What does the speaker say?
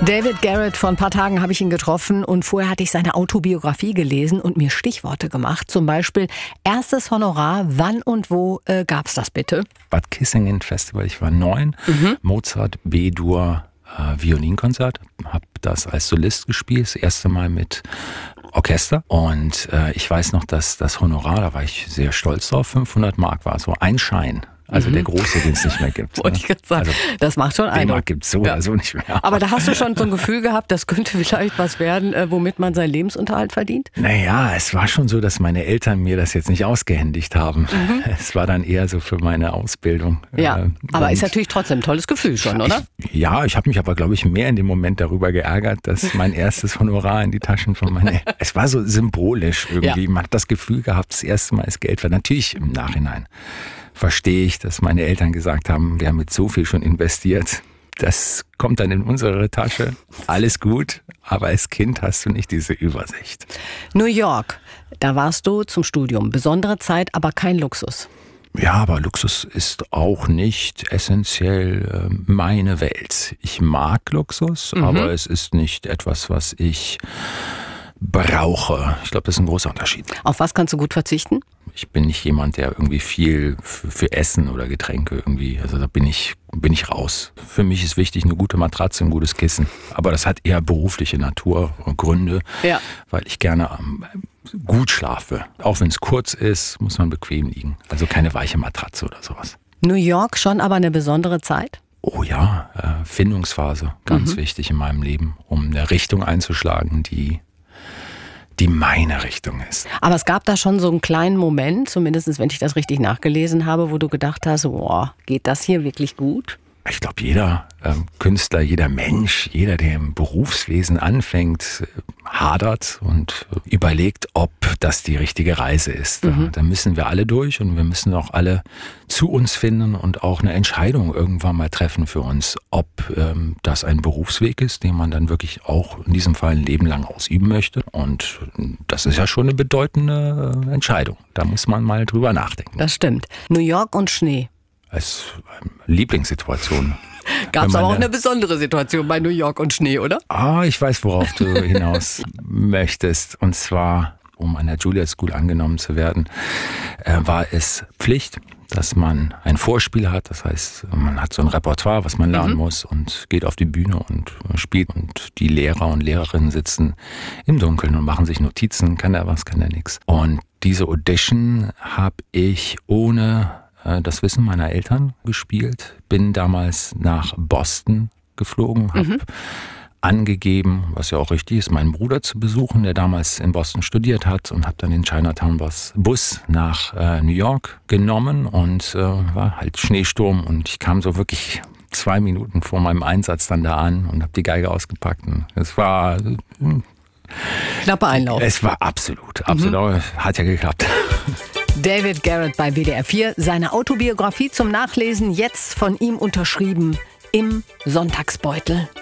David Garrett, vor ein paar Tagen habe ich ihn getroffen und vorher hatte ich seine Autobiografie gelesen und mir Stichworte gemacht. Zum Beispiel erstes Honorar, wann und wo gab's das bitte? Bad Kissingen Festival, ich war 9, Mozart B-Dur Violinkonzert, habe das als Solist gespielt, das erste Mal mit Orchester und ich weiß noch, dass das Honorar, da war ich sehr stolz drauf, 500 Mark war so ein Schein. Also der große, den es nicht mehr gibt. Wollte ich gerade sagen. Also, das macht schon Eindruck. Den gibt es so oder so nicht mehr. Aber da hast du schon so ein Gefühl gehabt, das könnte vielleicht was werden, womit man seinen Lebensunterhalt verdient? Naja, es war schon so, dass meine Eltern mir das jetzt nicht ausgehändigt haben. Es war dann eher so für meine Ausbildung. Ja, aber ist natürlich trotzdem ein tolles Gefühl schon, oder? Ich habe mich aber, glaube ich, mehr in dem Moment darüber geärgert, dass mein erstes Honorar in die Taschen von meinen Eltern... Es war so symbolisch irgendwie. Ja. Man hat das Gefühl gehabt, das erste Mal ist Geld. Weil natürlich im Nachhinein verstehe ich, dass meine Eltern gesagt haben, wir haben mit so viel schon investiert, das kommt dann in unsere Tasche, alles gut, aber als Kind hast du nicht diese Übersicht. New York, da warst du zum Studium, besondere Zeit, aber kein Luxus. Ja, aber Luxus ist auch nicht essentiell meine Welt. Ich mag Luxus, aber es ist nicht etwas, was ich brauche. Ich glaube, das ist ein großer Unterschied. Auf was kannst du gut verzichten? Ich bin nicht jemand, der irgendwie viel für Essen oder Getränke irgendwie, also da bin ich raus. Für mich ist wichtig eine gute Matratze, ein gutes Kissen. Aber das hat eher berufliche Natur und Gründe, weil ich gerne gut schlafe. Auch wenn es kurz ist, muss man bequem liegen. Also keine weiche Matratze oder sowas. New York schon aber eine besondere Zeit? Oh ja, Findungsphase, ganz wichtig in meinem Leben, um eine Richtung einzuschlagen, die meine Richtung ist. Aber es gab da schon so einen kleinen Moment, zumindest wenn ich das richtig nachgelesen habe, wo du gedacht hast, boah, geht das hier wirklich gut? Ich glaube, jeder Künstler, jeder Mensch, jeder, der im Berufswesen anfängt, hadert und überlegt, ob das die richtige Reise ist. Da müssen wir alle durch und wir müssen auch alle zu uns finden und auch eine Entscheidung irgendwann mal treffen für uns, ob das ein Berufsweg ist, den man dann wirklich auch in diesem Fall ein Leben lang ausüben möchte. Und das ist ja schon eine bedeutende Entscheidung. Da muss man mal drüber nachdenken. Das stimmt. New York und Schnee. Als Lieblingssituation. Gab es aber auch eine besondere Situation bei New York und Schnee, oder? Ich weiß, worauf du hinaus möchtest. Und zwar, um an der Juilliard School angenommen zu werden, war es Pflicht, dass man ein Vorspiel hat. Das heißt, man hat so ein Repertoire, was man lernen muss und geht auf die Bühne und spielt. Und die Lehrer und Lehrerinnen sitzen im Dunkeln und machen sich Notizen. Kann der was, kann der nix. Und diese Audition habe ich ohne das Wissen meiner Eltern gespielt. Bin damals nach Boston geflogen, habe angegeben, was ja auch richtig ist, meinen Bruder zu besuchen, der damals in Boston studiert hat, und habe dann den Chinatown-Bus nach New York genommen und war halt Schneesturm und ich kam so wirklich 2 Minuten vor meinem Einsatz dann da an und habe die Geige ausgepackt. Und es war knapper Einlauf. Es war absolut. Hat ja geklappt. David Garrett bei WDR 4, seine Autobiografie zum Nachlesen, jetzt von ihm unterschrieben im Sonntagsbeutel.